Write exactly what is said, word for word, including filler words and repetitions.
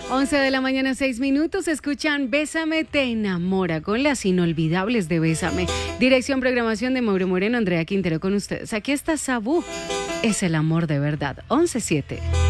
once de la mañana, seis minutos. Escuchan Bésame te enamora con las inolvidables de Bésame. Dirección, programación de Mauro Moreno, Andrea Quintero con ustedes. Aquí está Sabú. Es el amor de verdad. once siete.